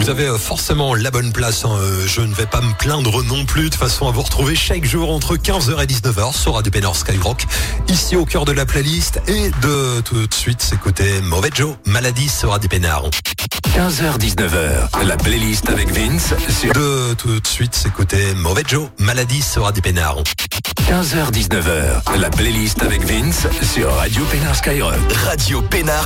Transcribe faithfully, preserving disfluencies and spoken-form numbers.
Vous avez forcément la bonne place, hein. Je ne vais pas me plaindre non plus. De toute façon, à vous retrouver chaque jour entre quinze heures et dix-neuf heures sur Radio Pénard Skyrock, ici au cœur de la playlist. Et de tout de suite, c'est côté Mauvais Joe, Maladie sur Radio Pénard. quinze heures dix-neuf heures, la playlist avec Vince sur... De tout de suite, c'est côté Mauvais Joe, Maladie sur Radio Pénard. quinze heures dix-neuf heures, la playlist avec Vince sur Radio Pénard Skyrock. Radio Pénard.